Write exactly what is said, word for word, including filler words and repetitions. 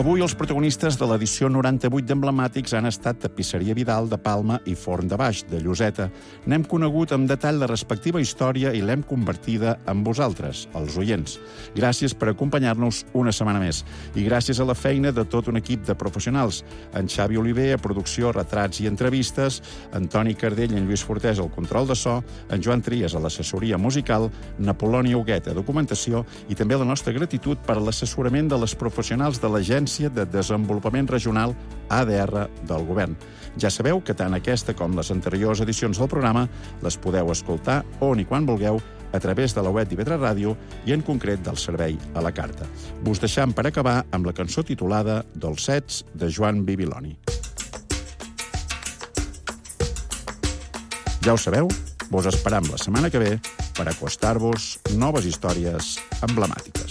Avui els protagonistes de l'edició noranta-vuit d'Emblemàtics han estat Tapisseria Vidal de Palma i Forn de Baix, de Lloseta. N'hem conegut amb detall la respectiva història i l'hem convertida en vosaltres, els oients. Gràcies per acompanyar-nos una setmana més. I gràcies a la feina de tot un equip de professionals. En Xavi Oliver, a producció, retrats i entrevistes, Antoni Cardell i en Lluís Fortés al control de so, en Joan Trias a l'assessoria musical, Napoloni Huguet a documentació i també la nostra gratitud per a l'assessorament de les professionals de l'Agència de Desenvolupament Regional A D R del Govern. Ja sabeu que tant aquesta com les anteriors edicions del programa les podeu escoltar on i quan vulgueu a través de la web d'I V tres Ràdio i en concret del servei a la carta. Vos deixam per acabar amb la cançó titulada Dolcets de Joan Bibiloni. Ja ho sabeu, vos esperam la setmana que ve per acostar-vos noves històries emblemàtiques.